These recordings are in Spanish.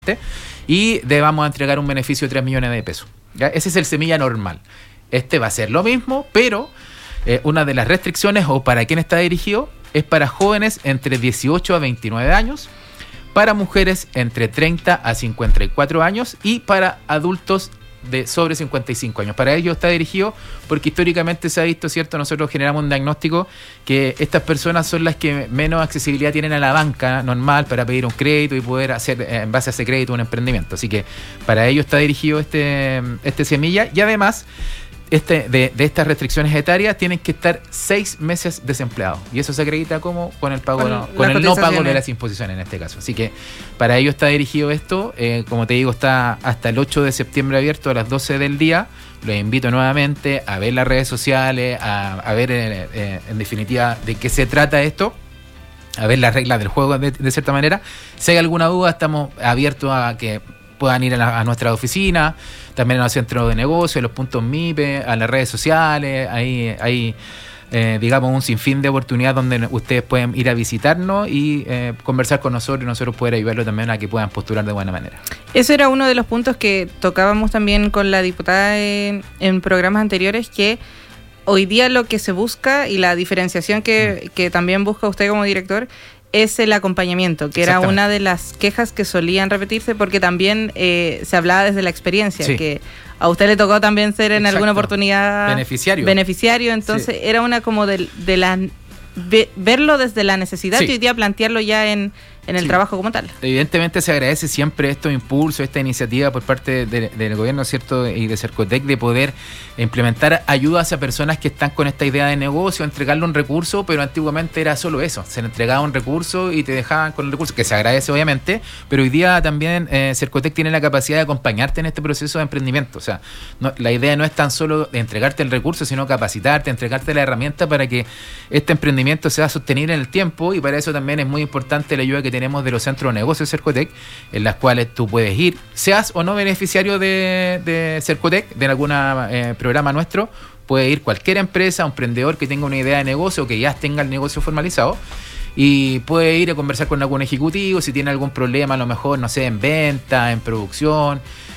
y vamos a entregar un beneficio de 3 millones de pesos. ¿Ya? Ese es el semilla normal. Este va a ser lo mismo, pero una de las restricciones, o para quién está dirigido, es para jóvenes entre 18 a 29 años, para mujeres entre 30 a 54 años y para adultos de sobre 55 años. Para ello está dirigido porque históricamente se ha visto, ¿cierto? Nosotros generamos un diagnóstico que estas personas son las que menos accesibilidad tienen a la banca normal para pedir un crédito y poder hacer en base a ese crédito un emprendimiento. Así que para ello está dirigido este semilla, y además de estas restricciones etarias tienen que estar 6 meses desempleados, y eso se acredita como con el pago con el no pago de las imposiciones en este caso. Así que para ello está dirigido esto. Como te digo, está hasta el 8 de septiembre abierto a las 12 del día. Los invito nuevamente a ver las redes sociales, a ver en definitiva de qué se trata esto, a ver las reglas del juego de cierta manera. Si hay alguna duda, estamos abiertos a que puedan ir a nuestra oficina, también a los centros de negocio, a los puntos MIPE, a las redes sociales. Hay digamos, un sinfín de oportunidades donde ustedes pueden ir a visitarnos y conversar con nosotros, y nosotros poder ayudarlos también a que puedan postular de buena manera. Eso era uno de los puntos que tocábamos también con la diputada en programas anteriores, que hoy día lo que se busca y la diferenciación que también busca usted como director es el acompañamiento, que era una de las quejas que solían repetirse, porque también se hablaba desde la experiencia, que a usted le tocó también ser en alguna oportunidad beneficiario, entonces era una como verlo desde la necesidad y hoy día plantearlo ya en el trabajo como tal. Evidentemente se agradece siempre estos impulsos, esta iniciativa por parte del gobierno, ¿cierto? Y de Cercotec, de poder implementar ayudas a personas que están con esta idea de negocio, entregarle un recurso, pero antiguamente era solo eso, se le entregaba un recurso y te dejaban con el recurso, que se agradece obviamente, pero hoy día también Cercotec tiene la capacidad de acompañarte en este proceso de emprendimiento. O sea, la idea no es tan solo de entregarte el recurso, sino capacitarte, entregarte la herramienta para que este emprendimiento sea sostenible en el tiempo, y para eso también es muy importante la ayuda que tenemos de los centros de negocios de Cercotec, en las cuales tú puedes ir, seas o no beneficiario de Cercotec, de algún programa nuestro, puede ir cualquier empresa, un emprendedor que tenga una idea de negocio, que ya tenga el negocio formalizado, y puede ir a conversar con algún ejecutivo si tiene algún problema, a lo mejor, no sé, en venta, en producción,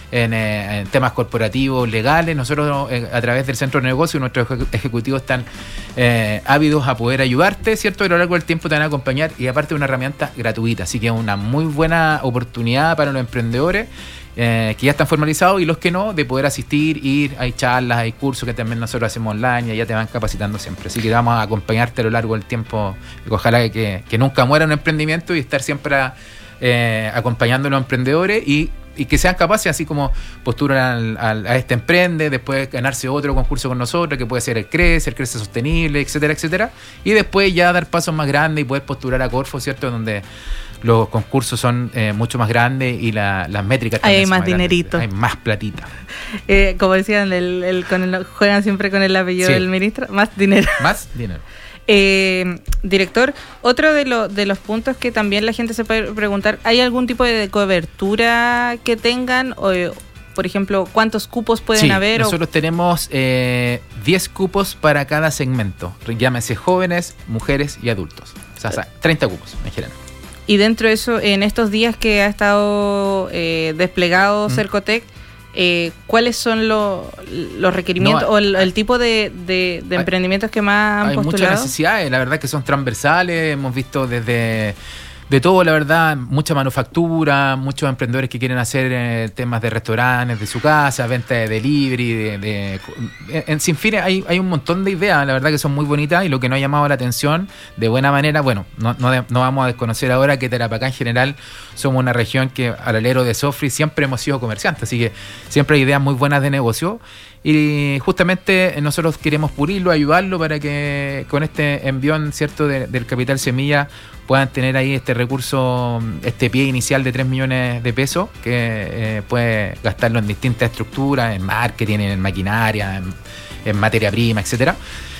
en temas corporativos, legales. Nosotros a través del centro de negocio, nuestros ejecutivos están ávidos a poder ayudarte, ¿cierto? A lo largo del tiempo te van a acompañar, y aparte una herramienta gratuita, así que es una muy buena oportunidad para los emprendedores que ya están formalizados, y los que no, de poder asistir, hay charlas, hay cursos que también nosotros hacemos online, y ya te van capacitando siempre. Así que vamos a acompañarte a lo largo del tiempo, y ojalá que nunca muera un emprendimiento, y estar siempre acompañando a los emprendedores y que sean capaces, así como postulan a este emprende, después ganarse otro concurso con nosotros, que puede ser el Crece Sostenible, etcétera, etcétera, y después ya dar pasos más grandes y poder postular a Corfo, ¿cierto? Donde los concursos son mucho más grandes y las métricas también hay más dinerito, hay más platita. Como decían, juegan siempre con el apellido del ministro, más dinero. Más dinero. Director, otro de los puntos que también la gente se puede preguntar, ¿hay algún tipo de cobertura que tengan? O, por ejemplo, ¿cuántos cupos pueden haber? Nosotros tenemos 10 cupos para cada segmento, llámese jóvenes, mujeres y adultos. O sea, 30 cupos en general. Y dentro de eso, en estos días que ha estado desplegado Cercotec, ¿cuáles son los requerimientos o el tipo de emprendimientos que más han postulado? Hay muchas necesidades, la verdad que son transversales, hemos visto desde de todo, la verdad, mucha manufactura, muchos emprendedores que quieren hacer temas de restaurantes de su casa, venta de delivery, en sin fin, hay un montón de ideas, la verdad que son muy bonitas, y lo que nos ha llamado la atención de buena manera, bueno, no vamos a desconocer ahora que Tarapacá en general somos una región que al alero de Sofri siempre hemos sido comerciantes, así que siempre hay ideas muy buenas de negocio, y justamente nosotros queremos pulirlo, ayudarlo para que con este envión, ¿cierto?, del Capital Semilla puedan tener ahí este recurso, este pie inicial de 3 millones de pesos que puede gastarlo en distintas estructuras, en marketing, en maquinaria, en materia prima, etcétera,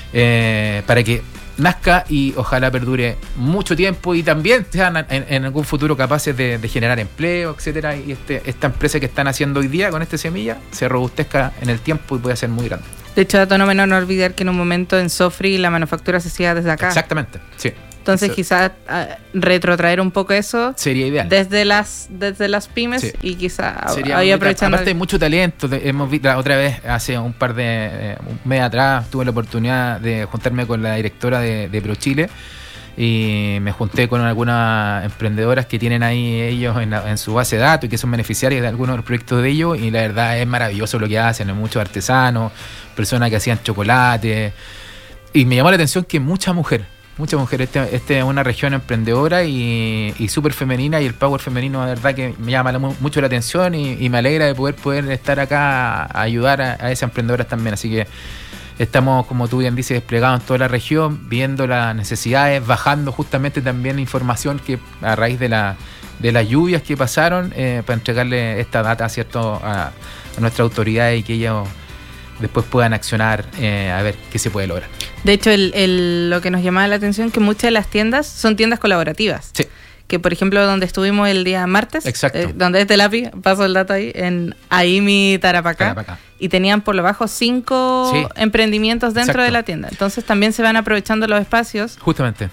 para que nazca y ojalá perdure mucho tiempo, y también sean en algún futuro capaces de generar empleo, etcétera, y esta empresa que están haciendo hoy día con este semilla se robustezca en el tiempo y pueda ser muy grande. De hecho, dato no menor, no olvidar que en un momento en Sofri la manufactura se hacía desde acá. Exactamente, sí. Entonces quizás retrotraer un poco eso sería ideal. Desde las pymes, sí. Y quizás ahí aprovechando. Aparte hay mucho talento. Hemos visto la otra vez, hace un mes atrás, tuve la oportunidad de juntarme con la directora de ProChile y me junté con algunas emprendedoras que tienen ahí ellos en su base de datos y que son beneficiarias de algunos de los proyectos de ellos, y la verdad es maravilloso lo que hacen. Hay muchos artesanos, personas que hacían chocolate, y me llamó la atención que mucha mujer. Este es una región emprendedora y súper femenina, y el power femenino de verdad que me llama mucho la atención y me alegra de poder estar acá a ayudar a esas emprendedoras también. Así que estamos, como tú bien dices, desplegados en toda la región, viendo las necesidades, bajando justamente también información que a raíz de las lluvias que pasaron, para entregarle esta data, ¿cierto?, a nuestras autoridades y que ellos después puedan accionar, a ver qué se puede lograr. De hecho, lo que nos llamaba la atención es que muchas de las tiendas son tiendas colaborativas. Sí. Que, por ejemplo, donde estuvimos el día martes, donde es Telapi, paso el dato ahí, en Aimi, Tarapacá, y tenían por lo bajo 5 emprendimientos dentro de la tienda. Entonces también se van aprovechando los espacios. Justamente.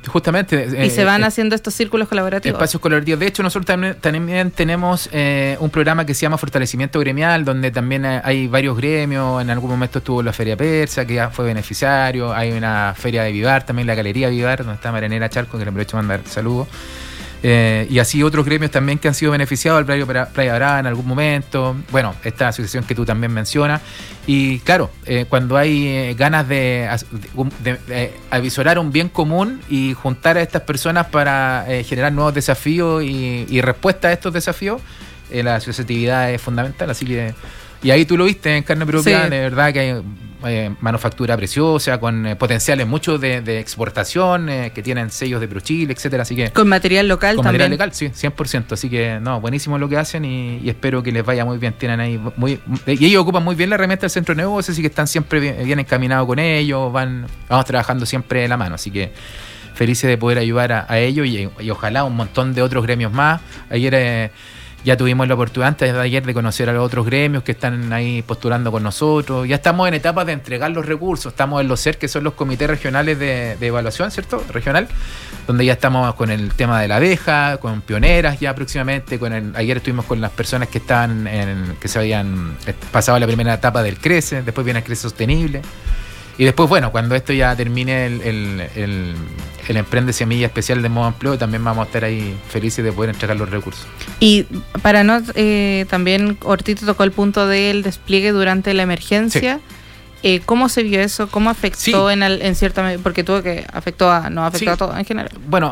Y se van haciendo estos círculos colaborativos. Espacios colaborativos. De hecho, nosotros también tenemos un programa que se llama Fortalecimiento Gremial, donde también hay varios gremios. En algún momento estuvo la Feria Persa, que ya fue beneficiario. Hay una feria de Vivar, también la Galería Vivar, donde está Marianela Charco, que le aprovecho a mandar saludos. Y así otros gremios también que han sido beneficiados, el Playa Brava en algún momento, bueno, esta asociación que tú también mencionas. Y claro, cuando hay ganas de avisorar un bien común y juntar a estas personas para generar nuevos desafíos y respuesta a estos desafíos, la asociatividad es fundamental. Así que, y ahí tú lo viste en carne propia, sí. De verdad que hay manufactura preciosa, con potenciales muchos de exportación, que tienen sellos de ProChile, etcétera. Así que con material local con también. Material local, sí, 100%. Así que, no, buenísimo lo que hacen y espero que les vaya muy bien. Tienen ahí y ellos ocupan muy bien la herramienta del centro de negocios, así que están siempre bien encaminados con ellos, vamos trabajando siempre de la mano. Así que felices de poder ayudar a ellos y ojalá un montón de otros gremios más. Ayer ya tuvimos la oportunidad antes de ayer de conocer a los otros gremios que están ahí postulando con nosotros. Ya estamos en etapas de entregar los recursos. Estamos en los CER, que son los comités regionales de evaluación, ¿cierto? Regional, donde ya estamos con el tema de la abeja, con pioneras ya próximamente. Ayer estuvimos con las personas que estaban que se habían pasado la primera etapa del CRECE, después viene el CRECE sostenible. Y después, bueno, cuando esto ya termine el Emprende Semilla Especial de modo empleo, también vamos a estar ahí felices de poder entregar los recursos. Y para no, también Hortito tocó el punto del despliegue durante la emergencia. Sí. ¿Cómo se vio eso? ¿Cómo afectó en cierta medida? Porque afectó a todo en general. Bueno,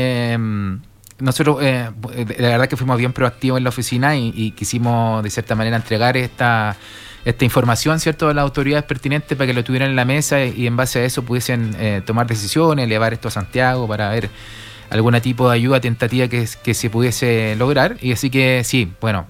nosotros la verdad que fuimos bien proactivos en la oficina y quisimos de cierta manera entregar esta información, ¿cierto?, a las autoridades pertinentes para que lo tuvieran en la mesa y en base a eso pudiesen tomar decisiones, elevar esto a Santiago para ver algún tipo de ayuda tentativa que se pudiese lograr. Y así que sí, bueno,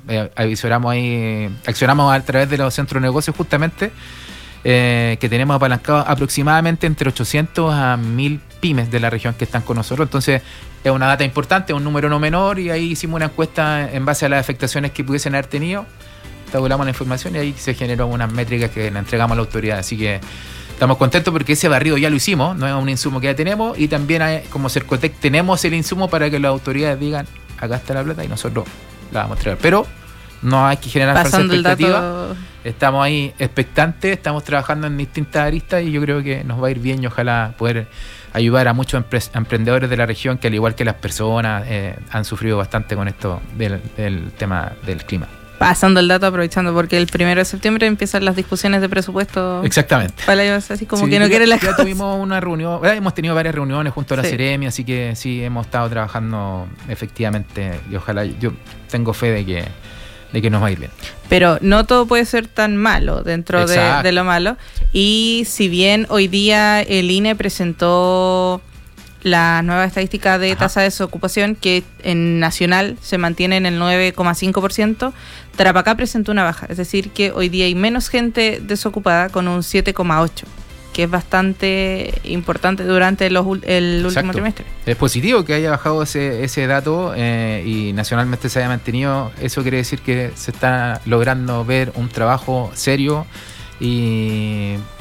accionamos a través de los centros de negocios justamente, que tenemos apalancados aproximadamente entre 800 a 1000 pymes de la región que están con nosotros. Entonces es una data importante, un número no menor, y ahí hicimos una encuesta en base a las afectaciones que pudiesen haber tenido. Tabulamos la información y ahí se generó unas métricas que le entregamos a la autoridad. Así que estamos contentos porque ese barrido ya lo hicimos, no es un insumo que ya tenemos, y también como Cercotec tenemos el insumo para que las autoridades digan, acá está la plata y nosotros la vamos a entregar. Pero no hay que generar falsa expectativa. Estamos ahí expectantes, estamos trabajando en distintas aristas y yo creo que nos va a ir bien y ojalá poder ayudar a muchos emprendedores de la región que, al igual que las personas, han sufrido bastante con esto del tema del clima. Pasando el dato, aprovechando, porque el 1 de septiembre empiezan las discusiones de presupuesto. Exactamente. Para ellos, así como que no quieren las cosas. Ya tuvimos una reunión, hemos tenido varias reuniones junto a la Seremi, así que sí, hemos estado trabajando efectivamente y ojalá, yo tengo fe de que nos va a ir bien. Pero no todo puede ser tan malo dentro de lo malo. Y si bien hoy día el INE presentó la nueva estadística de tasa de desocupación, que en nacional se mantiene en el 9,5%, Tarapacá presentó una baja, es decir que hoy día hay menos gente desocupada, con un 7,8%, que es bastante importante durante el último trimestre. Es positivo que haya bajado ese dato y nacionalmente se haya mantenido. Eso quiere decir que se está logrando ver un trabajo serio y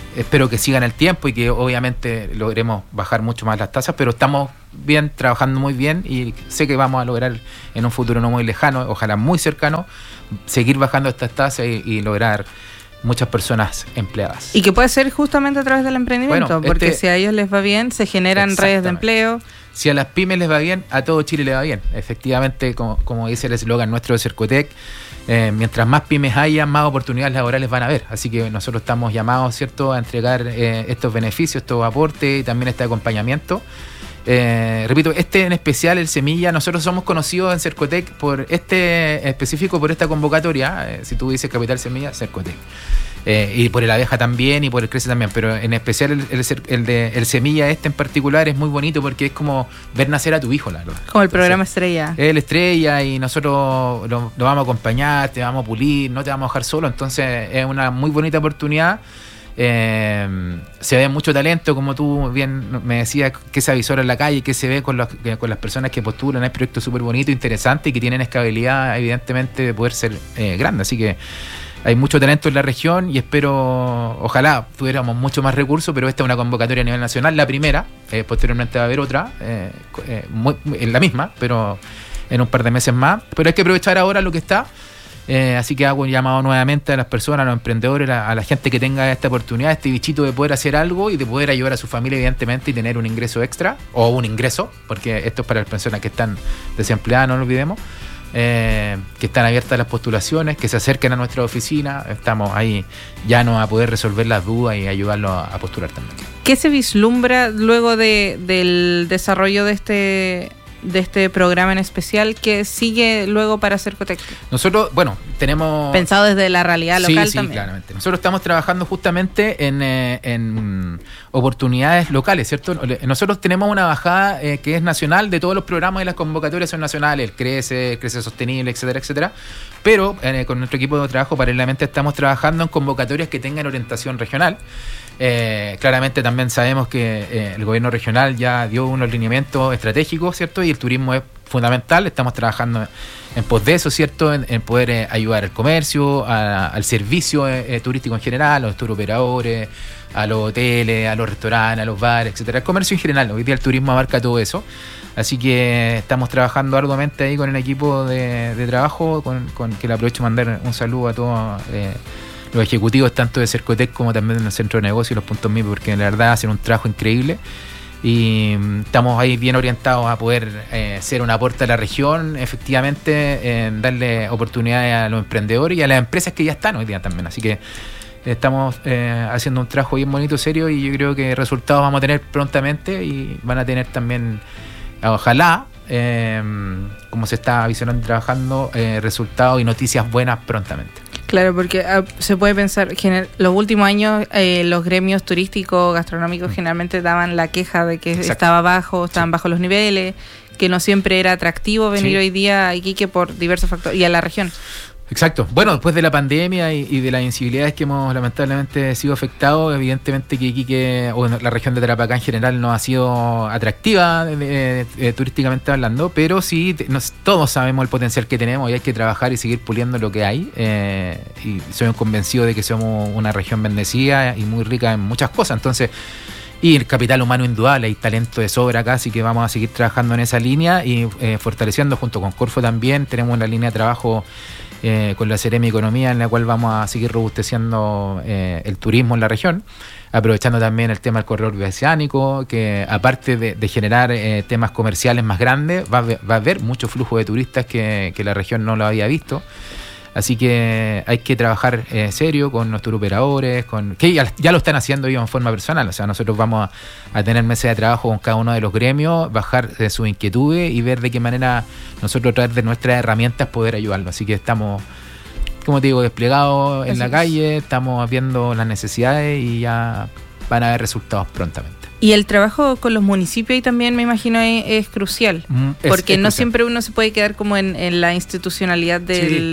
espero que sigan el tiempo y que obviamente logremos bajar mucho más las tasas, pero estamos bien, trabajando muy bien y sé que vamos a lograr en un futuro no muy lejano, ojalá muy cercano, seguir bajando estas tasas y lograr muchas personas empleadas. Y que puede ser justamente a través del emprendimiento, Bueno, porque si a ellos les va bien, se generan redes de empleo. Si a las pymes les va bien, a todo Chile le va bien. Efectivamente, como dice el eslogan nuestro de Cercotec, mientras más pymes haya, más oportunidades laborales van a haber. Así que nosotros estamos llamados, ¿cierto?, a entregar estos beneficios, estos aportes y también este acompañamiento. Repito, en especial, el Semilla, nosotros somos conocidos en Cercotec por específico por esta convocatoria. Si tú dices Capital Semilla, Cercotec. Y por el Abeja también y por el Crece también, pero en especial el Semilla en particular es muy bonito porque es como ver nacer a tu hijo, la verdad. Como el programa Estrella. El Estrella, y nosotros lo vamos a acompañar, te vamos a pulir, no te vamos a dejar solo, entonces es una muy bonita oportunidad. Se ve mucho talento, como tú bien me decías, que se avisora en la calle, que se ve con las personas que postulan. Es proyecto súper bonito, interesante y que tienen escalabilidad, evidentemente, de poder ser grandes. Así que hay mucho talento en la región y espero, ojalá tuviéramos mucho más recursos, pero esta es una convocatoria a nivel nacional, la primera. Posteriormente va a haber otra, en la misma, pero en un par de meses más. Pero hay que aprovechar ahora lo que está. Así que hago un llamado nuevamente a las personas, a los emprendedores, a la gente que tenga esta oportunidad, este bichito de poder hacer algo y de poder ayudar a su familia, evidentemente, y tener un ingreso extra, o un ingreso, porque esto es para las personas que están desempleadas, no lo olvidemos, que están abiertas las postulaciones, que se acerquen a nuestra oficina. Estamos ahí llanos a poder resolver las dudas y ayudarlos a postular también. ¿Qué se vislumbra luego del desarrollo de este programa en especial que sigue luego para Cercotec? Nosotros, tenemos... Pensado desde la realidad local sí, también. Claramente. Nosotros estamos trabajando justamente en oportunidades locales, ¿cierto? Nosotros tenemos una bajada que es nacional de todos los programas y las convocatorias son nacionales, el Crece Sostenible, etcétera, etcétera. Pero con nuestro equipo de trabajo paralelamente estamos trabajando en convocatorias que tengan orientación regional. Claramente también sabemos que el gobierno regional ya dio unos lineamientos estratégicos, ¿cierto? Y el turismo es fundamental. Estamos trabajando en pos de eso, ¿cierto? En poder ayudar al comercio, al servicio turístico en general, a los tour operadores, a los hoteles, a los restaurantes, a los bares, etcétera. El comercio en general. Hoy día el turismo abarca todo eso. Así que estamos trabajando arduamente ahí con el equipo de trabajo, con que le aprovecho mandar un saludo a todos los ejecutivos, tanto de Cercotec como también del Centro de Negocios y los puntos MIP, porque la verdad hacen un trabajo increíble y estamos ahí bien orientados a poder ser un aporte a la región, efectivamente, en darle oportunidades a los emprendedores y a las empresas que ya están hoy día también. Así que estamos haciendo un trabajo bien bonito, serio, y yo creo que resultados vamos a tener prontamente y van a tener también, ojalá, como se está visionando y trabajando, resultados y noticias buenas prontamente. Claro, porque se puede pensar, los últimos años los gremios turísticos, gastronómicos generalmente daban la queja de que estaban bajos los niveles, que no siempre era atractivo venir hoy día a Iquique por diversos factores y a la región. Exacto. Bueno, después de la pandemia y de las incivilidades que hemos lamentablemente sido afectados, evidentemente que Iquique, o la región de Tarapacá en general, no ha sido atractiva turísticamente hablando, pero sí, todos sabemos el potencial que tenemos y hay que trabajar y seguir puliendo lo que hay. Y soy convencido de que somos una región bendecida y muy rica en muchas cosas. Entonces, y el capital humano indudable, hay talento de sobra acá, así que vamos a seguir trabajando en esa línea y fortaleciendo junto con Corfo también. Tenemos una línea de trabajo con la Seremi Economía, en la cual vamos a seguir robusteciendo el turismo en la región, aprovechando también el tema del corredor bioceánico, que aparte de generar temas comerciales más grandes, va a haber mucho flujo de turistas que la región no lo había visto. Así que hay que trabajar serio con nuestros operadores, que ya lo están haciendo ellos en forma personal. O sea, nosotros vamos a tener meses de trabajo con cada uno de los gremios, bajar sus inquietudes y ver de qué manera nosotros, a través de nuestras herramientas, poder ayudarlos. Así que estamos, como te digo, desplegados en la calle, estamos viendo las necesidades y ya van a haber resultados prontamente. Y el trabajo con los municipios y también me imagino es crucial, porque no siempre uno se puede quedar como en la institucionalidad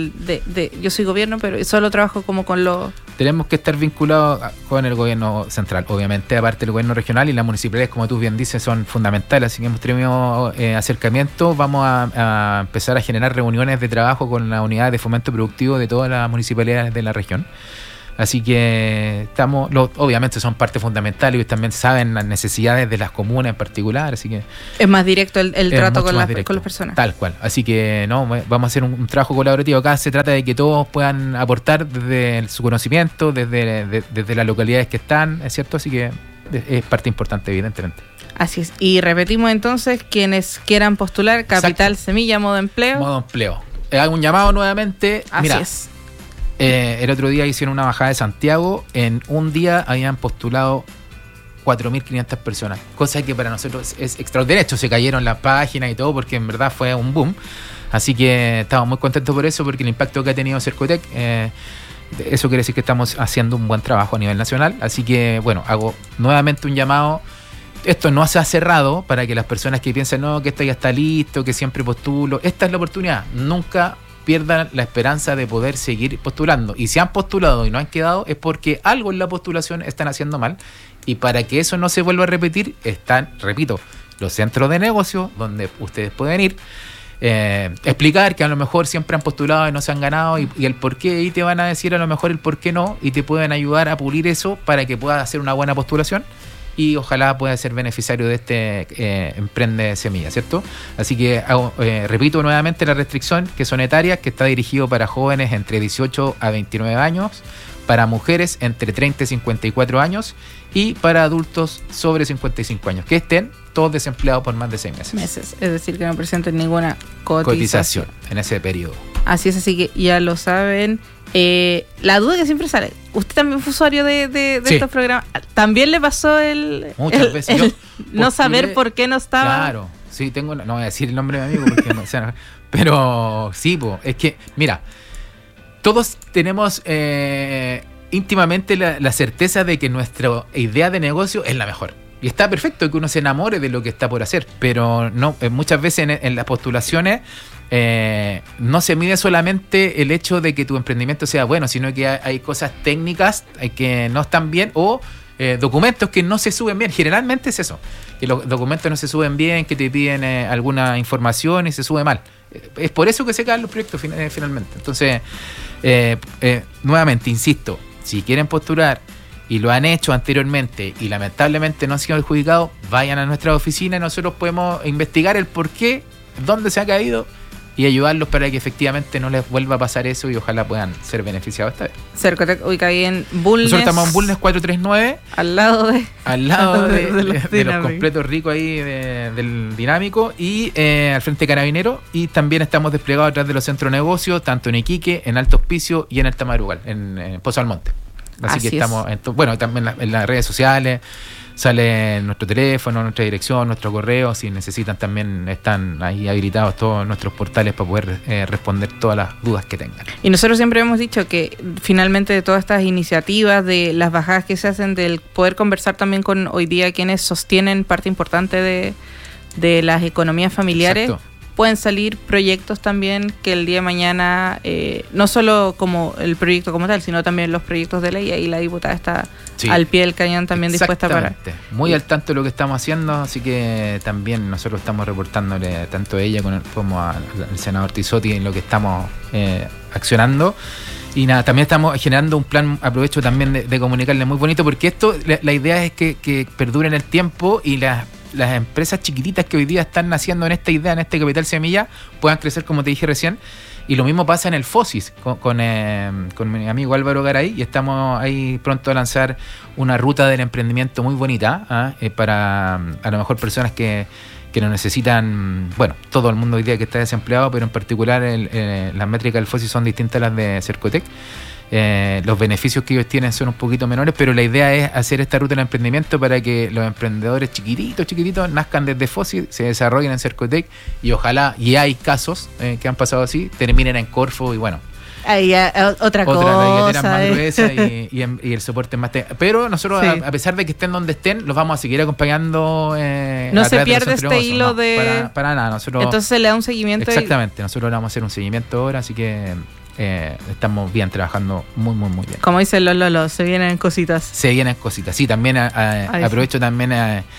de yo soy gobierno, pero solo trabajo como con los... Tenemos que estar vinculados con el gobierno central, obviamente, aparte del gobierno regional, y las municipalidades, como tú bien dices, son fundamentales, así que hemos tenido acercamientos. Vamos a empezar a generar reuniones de trabajo con la unidad de fomento productivo de todas las municipalidades de la región. Así que obviamente son parte fundamental y también saben las necesidades de las comunas en particular, así que es más directo el trato con las personas. Tal cual. Así que vamos a hacer un trabajo colaborativo. Acá se trata de que todos puedan aportar desde su conocimiento, desde las localidades que están, ¿es cierto? Así que es parte importante, evidentemente. Así es. Y repetimos entonces, quienes quieran postular, Capital Exacto. Semilla, modo empleo. Modo empleo. Hago un llamado nuevamente. Así es. El otro día hicieron una bajada de Santiago. En un día habían postulado 4.500 personas. Cosa que para nosotros es extraordinario. De hecho, se cayeron las páginas y todo porque en verdad fue un boom. Así que estamos muy contentos por eso, porque el impacto que ha tenido Cercotec, eso quiere decir que estamos haciendo un buen trabajo a nivel nacional. Así que, bueno, hago nuevamente un llamado. Esto no se ha cerrado para que las personas que piensan, no, que esto ya está listo, que siempre postulo. Esta es la oportunidad. Nunca pierdan la esperanza de poder seguir postulando. Y si han postulado y no han quedado, es porque algo en la postulación están haciendo mal. Y para que eso no se vuelva a repetir, están, repito, los centros de negocio donde ustedes pueden ir, explicar que a lo mejor siempre han postulado y no se han ganado y el por qué, y te van a decir a lo mejor el por qué no, y te pueden ayudar a pulir eso para que puedas hacer una buena postulación. Y ojalá pueda ser beneficiario de este Emprende Semilla, ¿cierto? Así que repito nuevamente la restricción, que son etarias, que está dirigido para jóvenes entre 18 a 29 años, para mujeres entre 30 y 54 años y para adultos sobre 55 años, que estén todos desempleados por más de 6 meses. Es decir, que no presenten ninguna cotización en ese periodo. Así es, así que ya lo saben. La duda que siempre sale, ¿usted también fue usuario de sí. Estos programas? ¿También le pasó muchas veces no saber por qué no estaba? Claro, sí, no voy a decir el nombre de mi amigo porque pero sí, es que, mira, todos tenemos íntimamente la certeza de que nuestra idea de negocio es la mejor. Y está perfecto que uno se enamore de lo que está por hacer, pero no, muchas veces en las postulaciones no se mide solamente el hecho de que tu emprendimiento sea bueno, sino que hay cosas técnicas que no están bien o documentos que no se suben bien. Generalmente es eso, que los documentos no se suben bien, que te piden alguna información y se sube mal. Es por eso que se caen los proyectos finalmente. Entonces, nuevamente, insisto, si quieren postular y lo han hecho anteriormente y lamentablemente no han sido adjudicados, vayan a nuestra oficina y nosotros podemos investigar el por qué, dónde se ha caído y ayudarlos para que efectivamente no les vuelva a pasar eso y ojalá puedan ser beneficiados esta vez. Cercotec ubica ahí en Bulnes. Nosotros estamos en Bulnes 439. Al lado de los completos ricos ahí del Dinámico y al frente de Carabinero, y también estamos desplegados atrás de los centros de negocios, tanto en Iquique, en Alto Hospicio y en el Tamarugal, en Pozo Almonte. Así que estamos, también en las redes sociales, sale nuestro teléfono, nuestra dirección, nuestro correo, si necesitan también están ahí habilitados todos nuestros portales para poder responder todas las dudas que tengan. Y nosotros siempre hemos dicho que finalmente de todas estas iniciativas, de las bajadas que se hacen, del poder conversar también con hoy día quienes sostienen parte importante de las economías familiares. Exacto. Pueden salir proyectos también que el día de mañana, no solo como el proyecto como tal, sino también los proyectos de ley, y la diputada está al pie del cañón también dispuesta para... Muy al tanto de lo que estamos haciendo, así que también nosotros estamos reportándole tanto a ella como al senador Tizotti en lo que estamos accionando. Y nada, también estamos generando un plan, aprovecho también de comunicarle muy bonito, porque esto, la idea es que perdure en el tiempo y las empresas chiquititas que hoy día están naciendo en esta idea, en este Capital Semilla, puedan crecer, como te dije recién. Y lo mismo pasa en el FOSIS con mi amigo Álvaro Garay, y estamos ahí pronto a lanzar una ruta del emprendimiento muy bonita, para a lo mejor personas que lo necesitan. Bueno, todo el mundo hoy día que está desempleado, pero en particular las métricas del FOSIS son distintas a las de Cercotec. Los beneficios que ellos tienen son un poquito menores, pero la idea es hacer esta ruta del emprendimiento para que los emprendedores chiquititos nazcan desde FOSI, se desarrollen en Cercotec y ojalá, y hay casos que han pasado así, terminen en Corfo y bueno. Ahí otra cosa. Más gruesa y el soporte más pero nosotros, sí, a pesar de que estén donde estén, los vamos a seguir acompañando. No se pierde este hilo de... Para nada. Nosotros, entonces se le da un seguimiento. Exactamente, nosotros le vamos a hacer un seguimiento ahora, así que estamos bien, trabajando muy bien. Como dice Lolo, se vienen cositas. Sí, también aprovecho también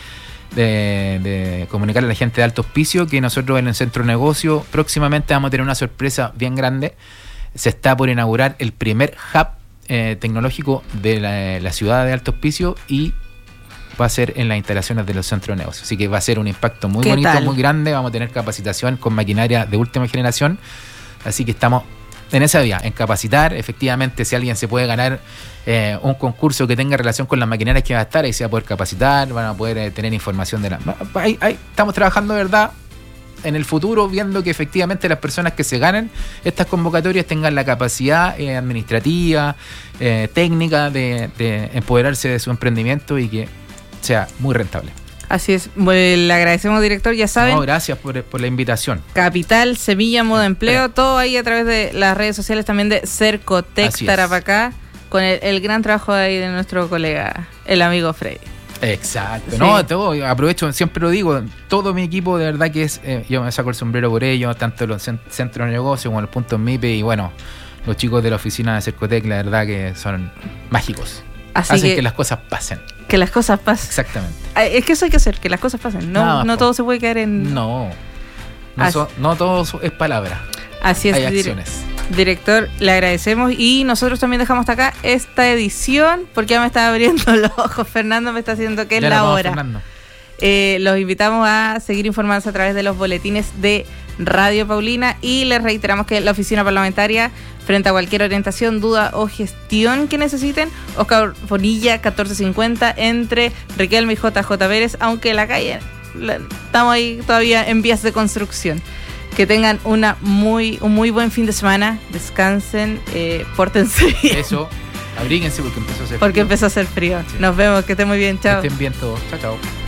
de comunicarle a la gente de Alto Hospicio que nosotros en el centro de negocio próximamente vamos a tener una sorpresa bien grande. Se está por inaugurar el primer hub tecnológico de la ciudad de Alto Hospicio y va a ser en las instalaciones de los centros de negocios. Así que va a ser un impacto muy bonito, muy grande. Vamos a tener capacitación con maquinaria de última generación. Así que estamos en esa vía, en capacitar. Efectivamente, si alguien se puede ganar un concurso que tenga relación con las maquinarias que va a estar, ahí se va a poder capacitar, van a poder tener información de la... Ahí estamos trabajando de verdad en el futuro, viendo que efectivamente las personas que se ganen estas convocatorias tengan la capacidad administrativa, técnica de empoderarse de su emprendimiento y que sea muy rentable. Así es, le agradecemos, director, ya saben. No, gracias por la invitación. Capital, Semilla, Modo Empleo, todo ahí a través de las redes sociales también de Cercotec Tarapacá, con el gran trabajo ahí de nuestro colega, el amigo Freddy. Exacto, sí. No, todo, aprovecho, siempre lo digo, todo mi equipo de verdad que es, yo me saco el sombrero por ellos, tanto los centros de negocio como los puntos MIPE y bueno, los chicos de la oficina de Cercotec, la verdad que son mágicos. Hacen que las cosas pasen. Que las cosas pasen. Exactamente. Es que eso hay que hacer, que las cosas pasen. No todo se puede caer en... No todo es palabra. Así es. Hay acciones. Director, le agradecemos y nosotros también dejamos hasta acá esta edición porque ya me está abriendo los ojos. Fernando me está haciendo que es la hora. Los invitamos a seguir informándose a través de los boletines de Radio Paulina y les reiteramos que la oficina parlamentaria, frente a cualquier orientación, duda o gestión que necesiten, Oscar Bonilla 1450 entre Riquelme y JJ Pérez, aunque la calle estamos ahí todavía en vías de construcción. Que tengan un muy buen fin de semana, descansen, pórtense bien. Eso, abríguense porque empezó a hacer frío. Sí. Nos vemos, que estén muy bien, chao. Que estén bien todos, chao.